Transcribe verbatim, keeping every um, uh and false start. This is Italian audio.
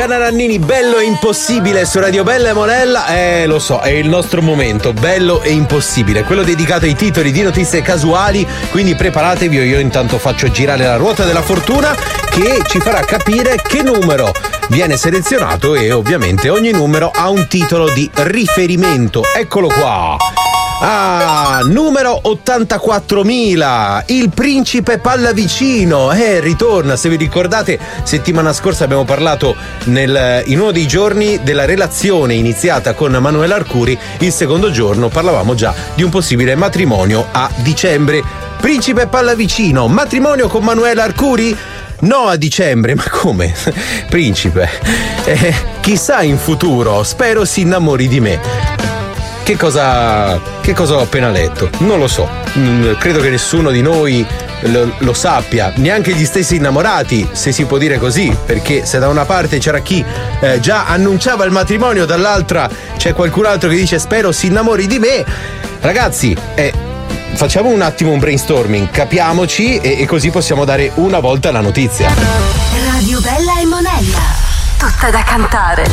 Gianna Nannini, bello e impossibile su Radio Bella e Monella. Eh, lo so, è il nostro momento, bello e impossibile, quello dedicato ai titoli di notizie casuali, quindi preparatevi, io intanto faccio girare la ruota della fortuna che ci farà capire che numero viene selezionato e ovviamente ogni numero ha un titolo di riferimento. Eccolo qua. Ah, numero ottantaquattromila, il principe Pallavicino, eh, ritorna. Se vi ricordate, settimana scorsa abbiamo parlato nel, in uno dei giorni della relazione iniziata con Manuela Arcuri, il secondo giorno parlavamo già di un possibile matrimonio a dicembre. Principe Pallavicino, matrimonio con Manuela Arcuri? No, a dicembre, ma come? Principe, eh, chissà in futuro, spero si innamori di me. Che cosa, che cosa ho appena letto? Non lo so, credo che nessuno di noi lo, lo sappia, neanche gli stessi innamorati, se si può dire così, perché se da una parte c'era chi eh, già annunciava il matrimonio, dall'altra c'è qualcun altro che dice spero si innamori di me. Ragazzi, eh, facciamo un attimo un brainstorming, capiamoci e, e così possiamo dare una volta la notizia. Radio Bella e Monella, tutta da cantare.